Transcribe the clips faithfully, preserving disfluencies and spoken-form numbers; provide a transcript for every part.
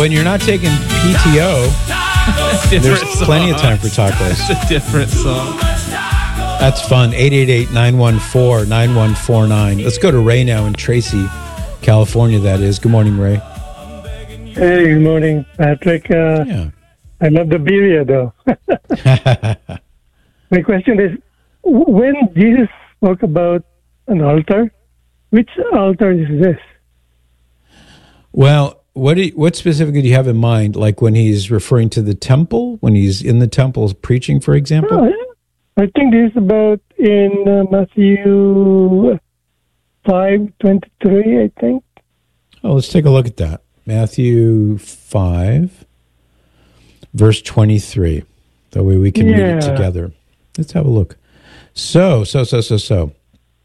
when you're not taking P T O, there's song. plenty of time for tacos. It's a different song. That's fun. eight eight eight, nine one four, nine one four nine. Let's go to Ray now in Tracy, California, that is. Good morning, Ray. Hey, good morning, Patrick. Uh, Yeah. I love the beer, though. My question is, when Jesus spoke about an altar, which altar is this? Well, what do you, what specifically do you have in mind? Like when he's referring to the temple, when he's in the temple preaching, for example? Oh, I think this is about in uh, Matthew five twenty-three, I think. Oh, let's take a look at that. Matthew five, verse twenty-three. That way we can read it Yeah. together. Let's have a look. So, so, so, so, so.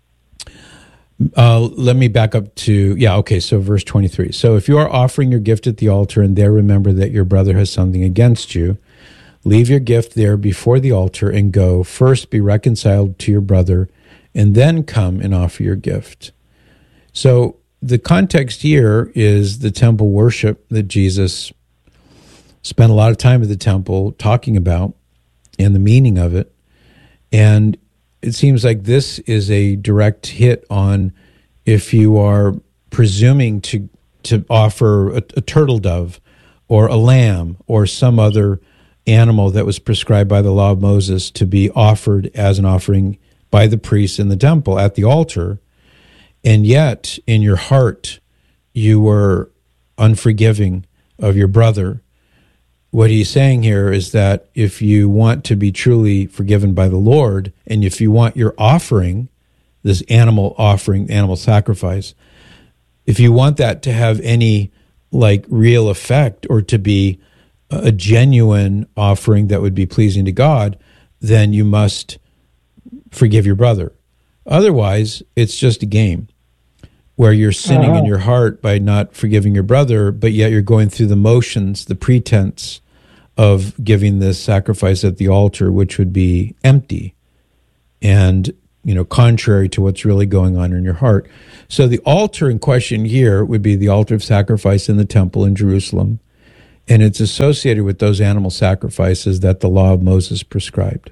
Uh, let me back up to, yeah, okay, so verse twenty-three. So if you are offering your gift at the altar and there remember that your brother has something against you, leave your gift there before the altar and go. First be reconciled to your brother and then come and offer your gift. So the context here is the temple worship that Jesus spent a lot of time at the temple talking about and the meaning of it. And it seems like this is a direct hit on if you are presuming to to offer a, a turtle dove or a lamb or some other animal that was prescribed by the law of Moses to be offered as an offering by the priests in the temple at the altar, and yet in your heart you were unforgiving of your brother. What he's saying here is that if you want to be truly forgiven by the Lord, and if you want your offering, this animal offering, animal sacrifice, if you want that to have any like real effect or to be a genuine offering that would be pleasing to God, then you must forgive your brother. Otherwise, it's just a game where you're sinning Uh-huh. in your heart by not forgiving your brother, but yet you're going through the motions, the pretense of giving this sacrifice at the altar, which would be empty and, you know, contrary to what's really going on in your heart. So the altar in question here would be the altar of sacrifice in the temple in Jerusalem, and it's associated with those animal sacrifices that the law of Moses prescribed.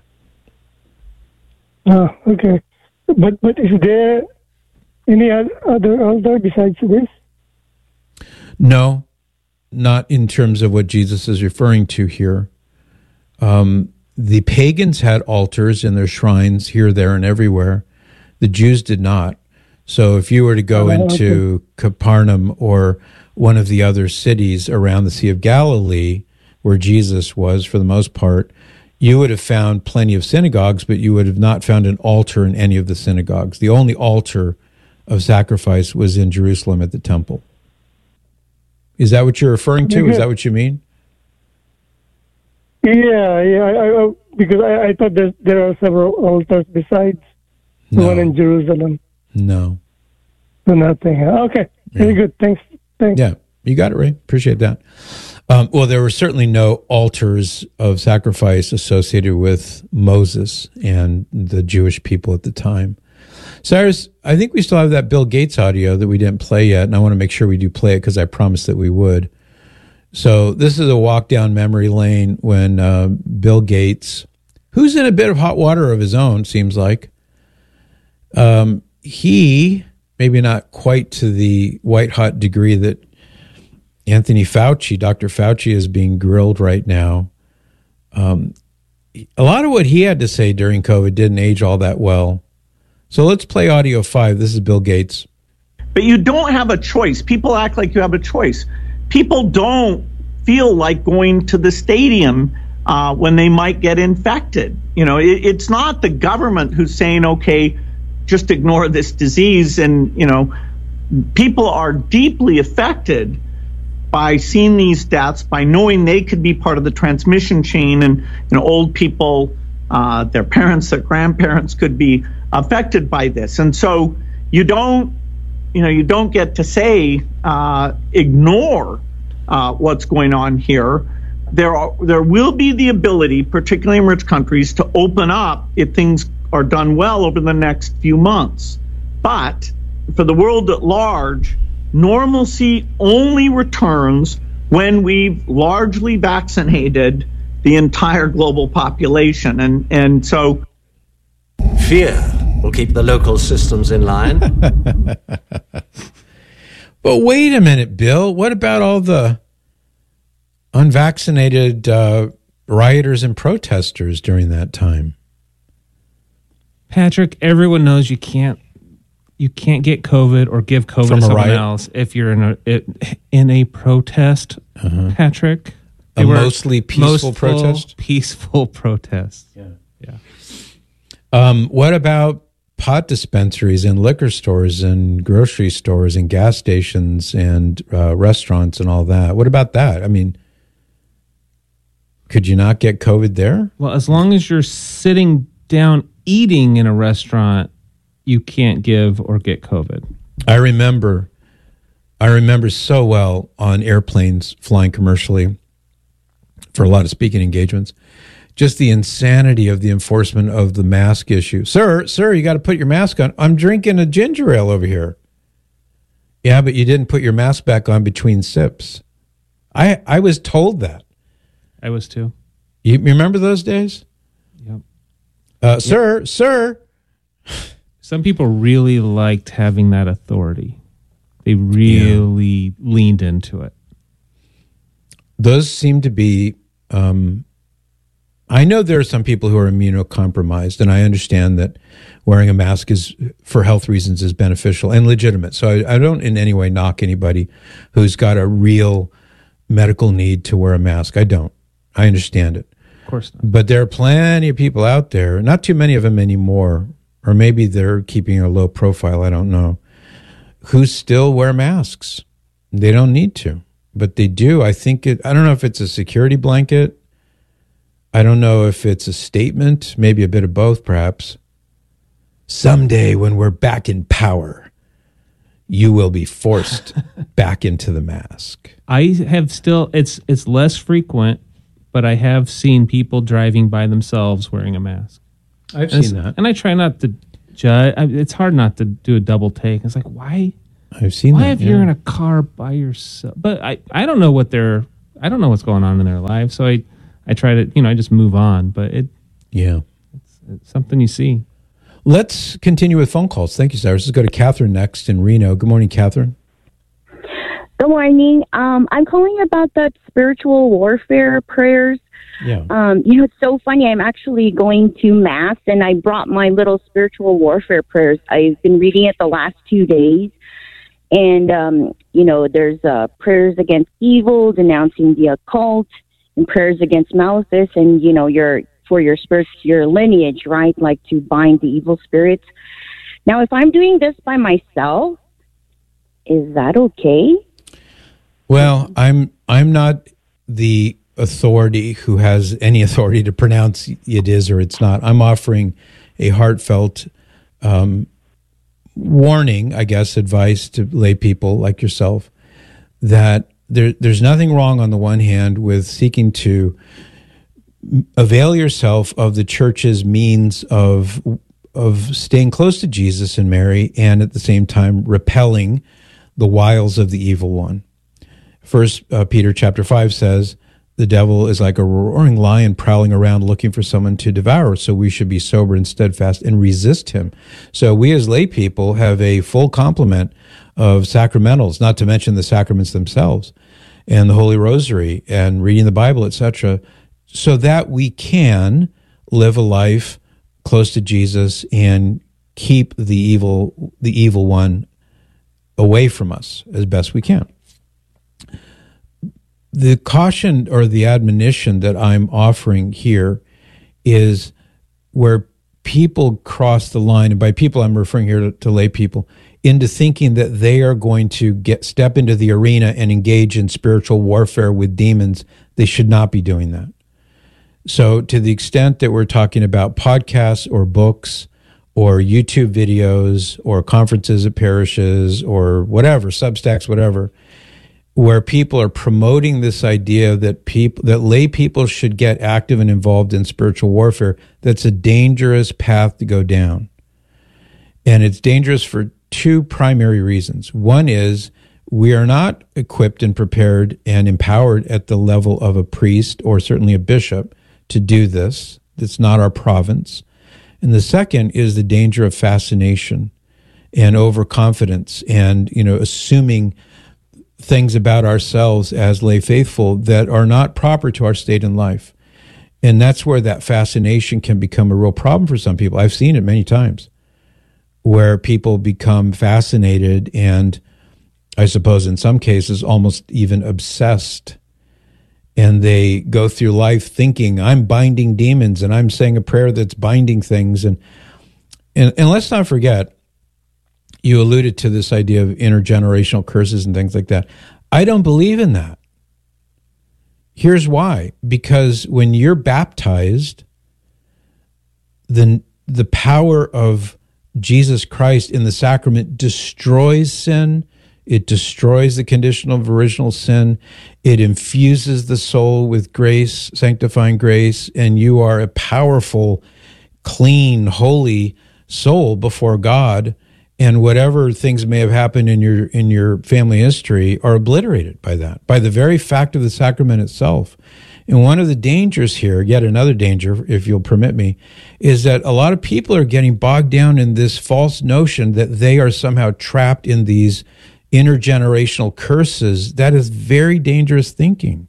Oh, okay. But but is there any oth- other altar besides this? No, not in terms of what Jesus is referring to here. Um, the pagans had altars in their shrines here, there, and everywhere. The Jews did not. So if you were to go Oh, into Capernaum or one of the other cities around the Sea of Galilee, where Jesus was for the most part, you would have found plenty of synagogues, but you would have not found an altar in any of the synagogues. The only altar of sacrifice was in Jerusalem at the temple. Is that what you're referring to? Is that what you mean? Yeah, yeah. I, I, because I, I thought there there are several altars besides the No. one in Jerusalem. No. So nothing. Okay, very Yeah. good. Thanks. Thanks. Yeah, you got it, Ray. Appreciate that. Um, well, there were certainly no altars of sacrifice associated with Moses and the Jewish people at the time. Cyrus, I think we still have that Bill Gates audio that we didn't play yet, and I want to make sure we do play it because I promised that we would. So this is a walk down memory lane when uh, Bill Gates, who's in a bit of hot water of his own, seems like, um, he, maybe not quite to the white hot degree that Anthony Fauci, Doctor Fauci, is being grilled right now. Um, a lot of what he had to say during COVID didn't age all that well. So let's play audio five. This is Bill Gates. But you don't have a choice. People act like you have a choice. People don't feel like going to the stadium uh, when they might get infected. You know, it, it's not the government who's saying, okay, just ignore this disease. And, you know, people are deeply affected by seeing these deaths, by knowing they could be part of the transmission chain. And, you know, old people, uh, their parents, their grandparents could be affected by this. And so you don't, you know, you don't get to say, uh, ignore uh, what's going on here. There are, there will be the ability, particularly in rich countries, to open up if things are done well over the next few months. But for the world at large, normalcy only returns when we've largely vaccinated the entire global population. And, and so fear will keep the local systems in line. But wait a minute, Bill. What about all the unvaccinated uh, rioters and protesters during that time? Patrick, everyone knows you can't you can't get COVID or give COVID From to a someone riot? else if you're in a it, in a protest. Uh-huh. Patrick, A They were mostly peaceful mostful, protest? Peaceful protest. Yeah. Yeah. Um, what about pot dispensaries and liquor stores and grocery stores and gas stations and uh, restaurants and all that? What about that? I mean, could you not get COVID there? Well, as long as you're sitting down eating in a restaurant, you can't give or get COVID. I remember, I remember so well on airplanes flying commercially for a lot of speaking engagements, just the insanity of the enforcement of the mask issue. Sir, sir, you got to put your mask on. I'm drinking a ginger ale over here. Yeah, but you didn't put your mask back on between sips. I I was told that. I was too. You remember those days? Yep. Uh, sir, yep. sir. Some people really liked having that authority. They really yeah. leaned into it. Those seem to be, um, I know there are some people who are immunocompromised, and I understand that wearing a mask is, for health reasons, is beneficial and legitimate. So I, I don't in any way knock anybody who's got a real medical need to wear a mask. I don't. I understand it. Of course not. But there are plenty of people out there, not too many of them anymore, or maybe they're keeping a low profile, I don't know, who still wear masks. They don't need to, but they do. I think it, I don't know if it's a security blanket. I don't know if it's a statement, maybe a bit of both, perhaps. Someday when we're back in power, you will be forced back into the mask. I have still, it's it's less frequent, but I have seen people driving by themselves wearing a mask. I've and seen that. And I try not to judge. It's hard not to do a double take. It's like, why? I've seen why that. Why if yeah. you're in a car by yourself? But I, I don't know what they're, I don't know what's going on in their lives. So I, I try to, you know, I just move on. But it, yeah, it's, it's something you see. Let's continue with phone calls. Thank you, Cyrus. Let's go to Catherine next in Reno. Good morning, Catherine. Good morning. Um, I'm calling about the spiritual warfare prayers. Yeah. Um, you know, it's so funny. I'm actually going to Mass, and I brought my little spiritual warfare prayers. I've been reading it the last two days. And, um, you know, there's uh, prayers against evil, denouncing the occult, and prayers against malice, and, you know, your for your spirits, your lineage, right? Like to bind the evil spirits. Now, if I'm doing this by myself, is that okay? Well, I'm I'm not the authority who has any authority to pronounce it is or it's not. I'm offering a heartfelt um, warning, I guess, advice to lay people like yourself that there, there's nothing wrong on the one hand with seeking to avail yourself of the church's means of of staying close to Jesus and Mary, and at the same time repelling the wiles of the evil one. First uh, Peter chapter five says, the devil is like a roaring lion prowling around looking for someone to devour, so we should be sober and steadfast and resist him. So we as lay people have a full complement of sacramentals, not to mention the sacraments themselves, and the Holy Rosary, and reading the Bible, et cetera, so that we can live a life close to Jesus and keep the evil, the evil one away from us as best we can. The caution or the admonition that I'm offering here is where people cross the line, and by people I'm referring here to, to lay people, into thinking that they are going to get step into the arena and engage in spiritual warfare with demons. They should not be doing that. So to the extent that we're talking about podcasts or books or YouTube videos or conferences at parishes or whatever, Substacks, whatever, where people are promoting this idea that people, that lay people should get active and involved in spiritual warfare, that's a dangerous path to go down. And it's dangerous for two primary reasons. One is We are not equipped and prepared and empowered at the level of a priest or certainly a bishop to do this. That's not our province. And the second is the danger of fascination and overconfidence and, you know, assuming things about ourselves as lay faithful that are not proper to our state in life. And that's where that fascination can become a real problem for some people. I've seen it many times where people become fascinated and, I suppose in some cases, almost even obsessed. And they go through life thinking, I'm binding demons and I'm saying a prayer that's binding things. And, and, and let's not forget, you alluded to this idea of intergenerational curses and things like that. I don't believe in that. Here's why. Because when you're baptized, the, the power of Jesus Christ in the sacrament destroys sin. It destroys the condition of original sin. It infuses the soul with grace, sanctifying grace, and you are a powerful, clean, holy soul before God. And whatever things may have happened in your in your family history are obliterated by that, by the very fact of the sacrament itself. And one of the dangers here, yet another danger, if you'll permit me, is that a lot of people are getting bogged down in this false notion that they are somehow trapped in these intergenerational curses. That is very dangerous thinking.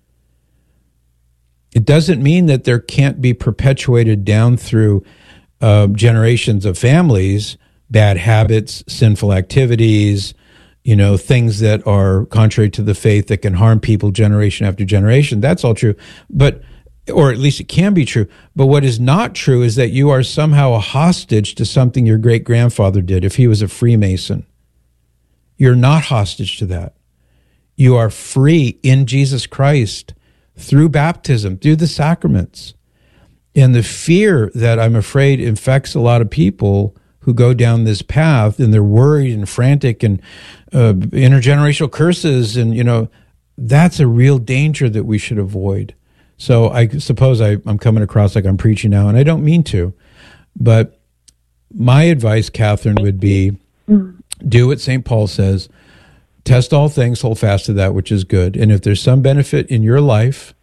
It doesn't mean that there can't be perpetuated down through uh, generations of families bad habits, sinful activities, you know, things that are contrary to the faith that can harm people generation after generation. That's all true. But, or at least it can be true. But what is not true is that you are somehow a hostage to something your great grandfather did if he was a Freemason. You're not hostage to that. You are free in Jesus Christ through baptism, through the sacraments. And the fear that I'm afraid infects a lot of people who go down this path and they're worried and frantic and uh, intergenerational curses. And, you know, that's a real danger that we should avoid. So I suppose I, I'm coming across like I'm preaching now, and I don't mean to. But my advice, Catherine, would be do what Saint Paul says. Test all things, hold fast to that which is good. And if there's some benefit in your life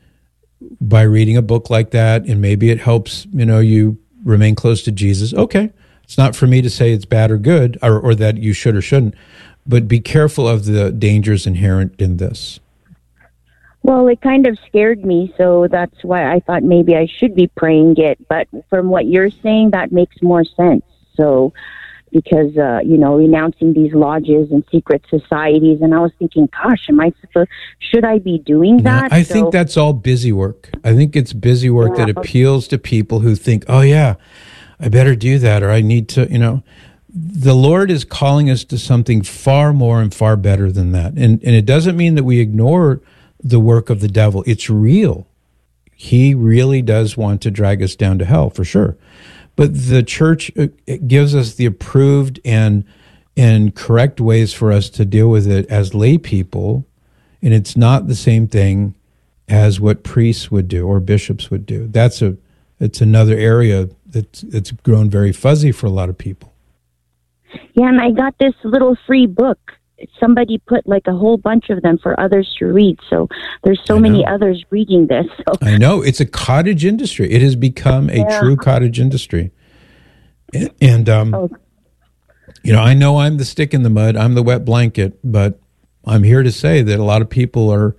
by reading a book like that, and maybe it helps, you know, you remain close to Jesus, okay. It's not for me to say it's bad or good, or, or that you should or shouldn't, but be careful of the dangers inherent in this. Well, it kind of scared me, so that's why I thought maybe I should be praying it. But from what you're saying, that makes more sense. So, because, uh, you know, renouncing these lodges and secret societies, and I was thinking, gosh, am I supposed, should I be doing that? Yeah, I so, think that's all busy work. I think it's busy work yeah. that appeals to people who think, oh, yeah, I better do that, or I need to, you know. The Lord is calling us to something far more and far better than that. And, and it doesn't mean that we ignore the work of the devil. It's real. He really does want to drag us down to hell, for sure. But the church it gives us the approved and and correct ways for us to deal with it as lay people, and it's not the same thing as what priests would do or bishops would do. That's a it's another area that's it's grown very fuzzy for a lot of people. Yeah, and I got this little free book. Somebody put like a whole bunch of them for others to read. So there's so many others reading this. So. I know. It's a cottage industry. It has become a yeah. true cottage industry. And, and um, oh. you know, I know I'm the stick in the mud. I'm the wet blanket. But I'm here to say that a lot of people are,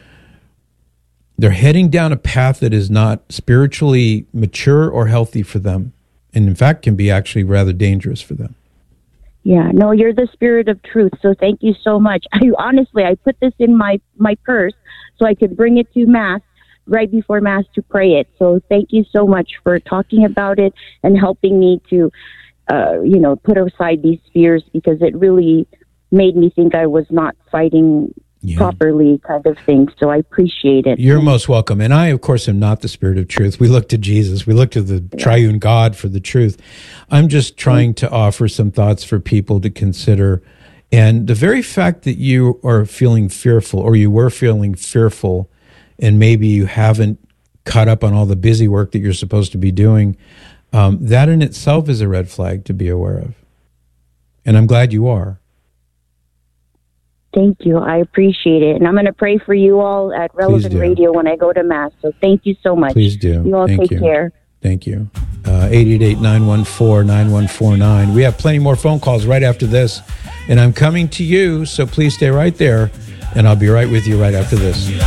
they're heading down a path that is not spiritually mature or healthy for them. And in fact, can be actually rather dangerous for them. Yeah, no, you're the spirit of truth. So thank you so much. I honestly, I put this in my, my purse so I could bring it to Mass right before Mass to pray it. So thank you so much for talking about it and helping me to, uh, you know, put aside these fears, because it really made me think I was not fighting yeah. properly, kind of thing. So I appreciate it. You're most welcome. And I, of course, am not the spirit of truth. We look to Jesus. We look to the yeah. triune God for the truth. I'm just trying to offer some thoughts for people to consider. And the very fact that you are feeling fearful, or you were feeling fearful, and maybe you haven't caught up on all the busy work that you're supposed to be doing, um, that in itself is a red flag to be aware of. And I'm glad you are. Thank you. I appreciate it. And I'm going to pray for you all at Relevant do. Radio when I go to Mass. So thank you so much. Please do. You all Thank take you. care. Thank you. Uh, eight eight eight, nine one four, nine one four nine. We have plenty more phone calls right after this. And I'm coming to you, so please stay right there. And I'll be right with you right after this.